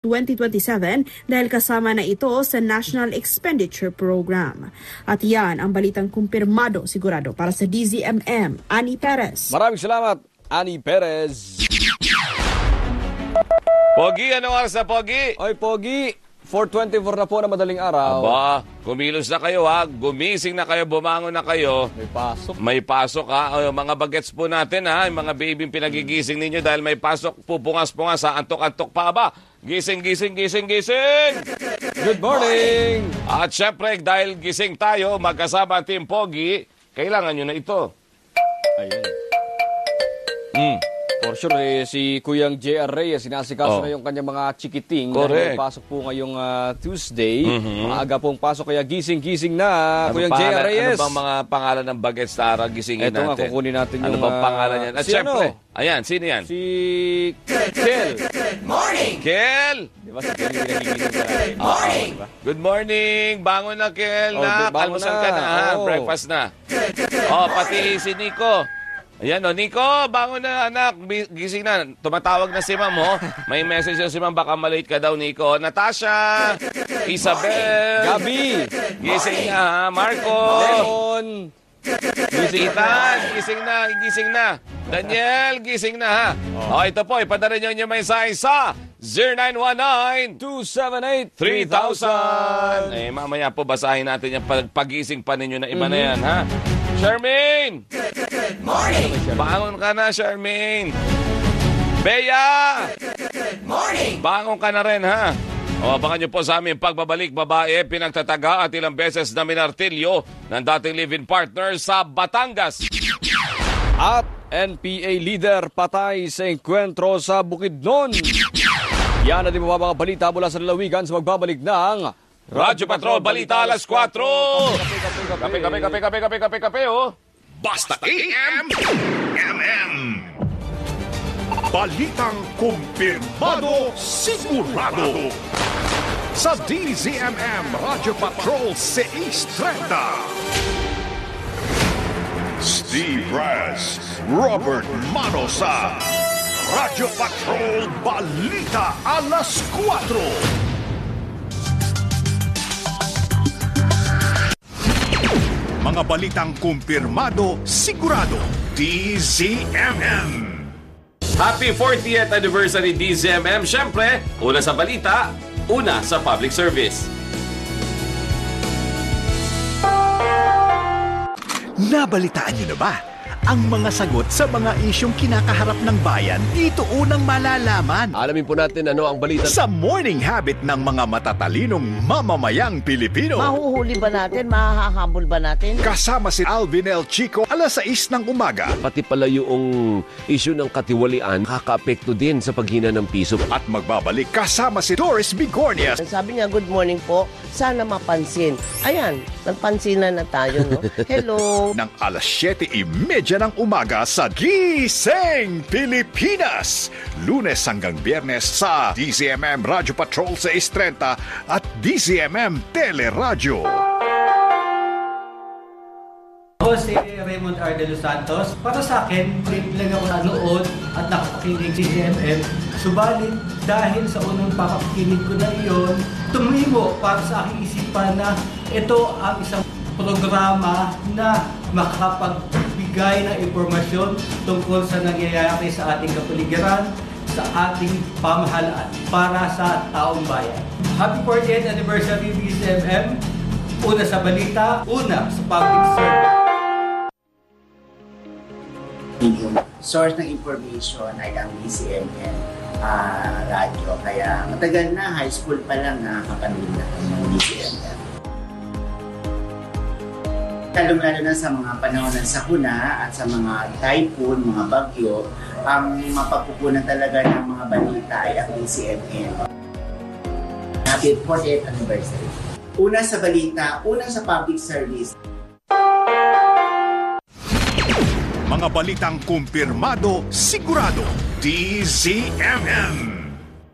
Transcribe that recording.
2027 dahil kasama na ito sa National Expenditure Program. At yan ang balitang kumpirmado sigurado para sa DZMM. Ani Perez. Maraming salamat, Ani Perez. Pogi, anong oras na, Pogi? Oy, Pogi, 4:24 na po na madaling araw. Aba, kumilos na kayo ha. Gumising na kayo, bumangon na kayo. May pasok. May pasok ha. O, mga bagets po natin ha. Yung mga baby pinagigising ninyo dahil may pasok. Pupungas-pungas ha. Antok-antok pa ba? Gising, gising, gising, gising! Good morning! At syempre, dahil gising tayo, magkasama ang Team Pogi, kailangan nyo na ito. Ayan. For sure, si Kuyang J.R. Reyes, sinasikaso na yung kanyang mga chikiting. Correct. Dahil pasok po ngayong Tuesday. Maaga pong pasok, kaya gising-gising na, Kuyang J.R. Reyes. Ano bang mga pangalan ng bagets Tara gisingin natin? Ito nga, kukunin natin ano yung... bang pangalan yan? At syempre, ayan, sino yan? Si Kel. Good morning! Kel! Di ba si Kel yung pinagigising ka natin? Morning! Good morning! Bangon na, Kel, na. Kalmusal ka na, ha? Breakfast na. Pati si Nico. Ayan Nico, bangon na anak, gising na. Tumatawag na si ma'am, May message si ma'am, baka malate ka daw, Nico. Natasha, Isabel, Gabi, gising na, ha? Marco, Leon, Ethan, gising na. Daniel, gising na, ha? Ito po, ipadala nyo yung mensahe sa 0919-278-3000. Mamaya po basahin natin yung pagising pa ninyo na iba na yan, ha? Charmaine! Good morning! Bangon ka na, Charmaine! Bea! Good morning! Bangon ka na rin, ha? Abangan nyo po sa aming pagbabalik, babae, pinagtataga at ilang beses na minartilyo ng dating live-in partner sa Batangas. At NPA leader patay sa engkwentro sa Bukidnon. Yan na din mga balita mula sa lalawigan sa magbabalik ng Radyo Patrol Balita alas 4. Kape, Basta AM. Balitang kumpirmado, sigurado. Sa DZMM Radyo Patrol 630. Steve Raz, Robert Manosa. Radyo Patrol Balita alas 4. Mga balitang kumpirmado, sigurado. DZMM. Happy 40th anniversary DZMM. Siyempre, una sa balita, una sa public service. Nabalitaan niyo na ba? Ang mga sagot sa mga isyong kinakaharap ng bayan, dito unang malalaman. Alamin po natin ano ang balita Sa morning habit ng mga matatalinong mamamayang Pilipino. Mahuhuli ba natin? Mahahabol ba natin? Kasama si Alvin L. Chico, alas 6 ng umaga. pati pala yung issue ng katiwalian kakaapekto din sa paghina ng piso. At magbabalik kasama si Doris Bigornia. Sabi niya, good morning po. Sana mapansin. Ayan, nagpansinan na tayo, no? Hello. Ng alas 7:30 ng umaga sa Gising Pilipinas. Lunes hanggang Biyernes sa DZMM Radyo Patrol 630 at DZMM Teleradyo. Ako si Raymond R. De Los Santos. Para sa akin, trip lang ako nanood at nakapakinig si DZMM. Subalit, dahil sa unang papakinig ko na iyon, tumimo para sa aking isipan na ito ang isang programa na makapagbigay ng impormasyon tungkol sa nangyayari sa ating kapaligiran, sa ating pamahalaan para sa taong bayan. Happy 40th anniversary DZMM. Una sa balita, una sa public service. Yung source ng information ay ang DZMM radyo. Kaya matagal na, high school pa lang nakakapanood na ng DZMM. Lalong-lalo na sa mga panahon ng sakuna at sa mga typhoon, mga bagyo, ang mapagkukunan talaga ng mga balita ay ang DZMM. Happy 40th anniversary. Una sa balita, una sa public service. Mga balitang kumpirmado, sigurado. DZMM.